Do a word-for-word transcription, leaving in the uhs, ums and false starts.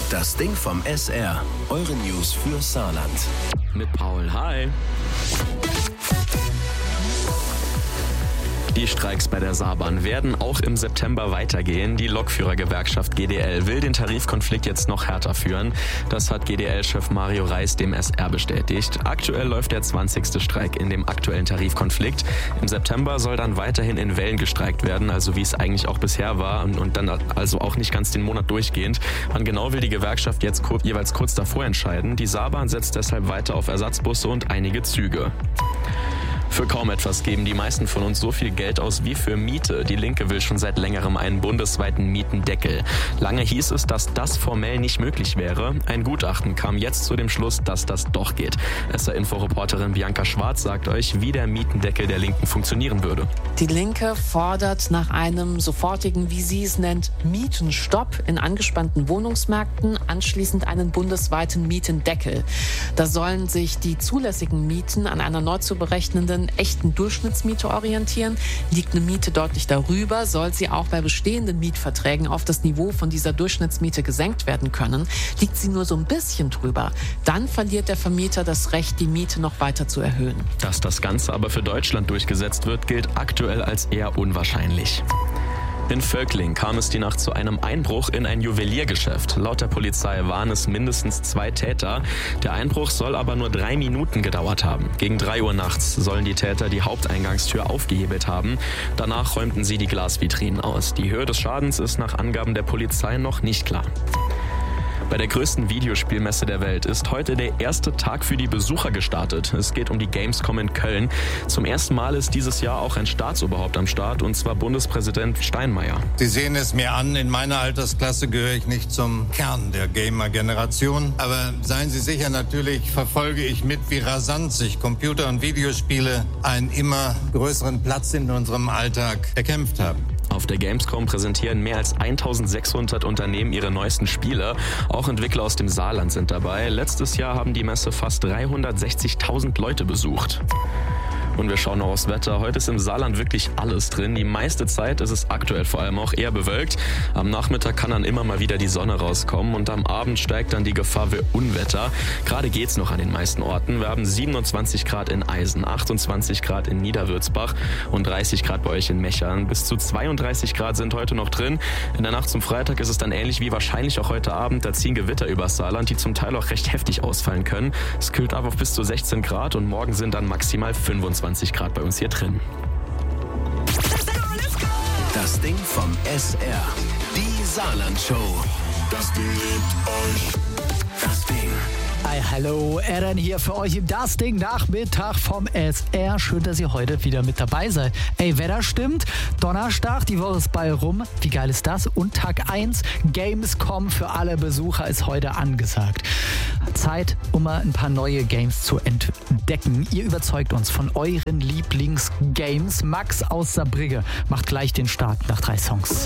Das Ding vom S R. Eure News für Saarland. Mit Paul, hi. Die Streiks bei der Saarbahn werden auch im September weitergehen. Die Lokführergewerkschaft G D L will den Tarifkonflikt jetzt noch härter führen. Das hat G D L-Chef Mario Reis dem S R bestätigt. Aktuell läuft der zwanzigste Streik in dem aktuellen Tarifkonflikt. Im September soll dann weiterhin in Wellen gestreikt werden, also wie es eigentlich auch bisher war und dann also auch nicht ganz den Monat durchgehend. Wann genau will die Gewerkschaft jetzt kur- jeweils kurz davor entscheiden. Die Saarbahn setzt deshalb weiter auf Ersatzbusse und einige Züge. Für kaum etwas geben die meisten von uns so viel Geld aus wie für Miete. Die Linke will schon seit längerem einen bundesweiten Mietendeckel. Lange hieß es, dass das formell nicht möglich wäre. Ein Gutachten kam jetzt zu dem Schluss, dass das doch geht. S R-Info-Reporterin Bianca Schwarz sagt euch, wie der Mietendeckel der Linken funktionieren würde. Die Linke fordert nach einem sofortigen, wie sie es nennt, Mietenstopp in angespannten Wohnungsmärkten, anschließend einen bundesweiten Mietendeckel. Da sollen sich die zulässigen Mieten an einer neu zu berechnenden echten Durchschnittsmiete orientieren. Liegt eine Miete deutlich darüber, soll sie auch bei bestehenden Mietverträgen auf das Niveau von dieser Durchschnittsmiete gesenkt werden können. Liegt sie nur so ein bisschen drüber, dann verliert der Vermieter das Recht, die Miete noch weiter zu erhöhen. Dass das Ganze aber für Deutschland durchgesetzt wird, gilt aktuell als eher unwahrscheinlich. In Völkling kam es die Nacht zu einem Einbruch in ein Juweliergeschäft. Laut der Polizei waren es mindestens zwei Täter. Der Einbruch soll aber nur drei Minuten gedauert haben. Gegen drei Uhr nachts sollen die Täter die Haupteingangstür aufgehebelt haben. Danach räumten sie die Glasvitrinen aus. Die Höhe des Schadens ist nach Angaben der Polizei noch nicht klar. Bei der größten Videospielmesse der Welt ist heute der erste Tag für die Besucher gestartet. Es geht um die Gamescom in Köln. Zum ersten Mal ist dieses Jahr auch ein Staatsoberhaupt am Start, und zwar Bundespräsident Steinmeier. Sie sehen es mir an, in meiner Altersklasse gehöre ich nicht zum Kern der Gamer-Generation. Aber seien Sie sicher, natürlich verfolge ich mit, wie rasant sich Computer- und Videospiele einen immer größeren Platz in unserem Alltag erkämpft haben. Auf der Gamescom präsentieren mehr als eintausendsechshundert Unternehmen ihre neuesten Spiele. Auch Entwickler aus dem Saarland sind dabei. Letztes Jahr haben die Messe fast dreihundertsechzigtausend Leute besucht. Und wir schauen noch aufs Wetter. Heute ist im Saarland wirklich alles drin. Die meiste Zeit ist es aktuell vor allem auch eher bewölkt. Am Nachmittag kann dann immer mal wieder die Sonne rauskommen und am Abend steigt dann die Gefahr für Unwetter. Gerade geht's noch an den meisten Orten. Wir haben siebenundzwanzig Grad in Eisen, achtundzwanzig Grad in Niederwürzbach und dreißig Grad bei euch in Mechern. Bis zu zweiunddreißig Grad sind heute noch drin. In der Nacht zum Freitag ist es dann ähnlich wie wahrscheinlich auch heute Abend. Da ziehen Gewitter übers Saarland, die zum Teil auch recht heftig ausfallen können. Es kühlt ab auf bis zu sechzehn Grad und morgen sind dann maximal fünfundzwanzig Grad bei uns hier drin. Das Ding vom S R. Die Saarland-Show. Das Ding liebt euch. Das Ding. Hi, hallo, Eren hier für euch im Das Ding Nachmittag vom S R. Schön, dass ihr heute wieder mit dabei seid. Ey, Wetter stimmt. Donnerstag, die Woche ist bald rum. Wie geil ist das? Und Tag eins, Gamescom für alle Besucher ist heute angesagt. Zeit, um mal ein paar neue Games zu entdecken. Ihr überzeugt uns von euren Lieblingsgames. Max aus Saarbrügge macht gleich den Start nach drei Songs.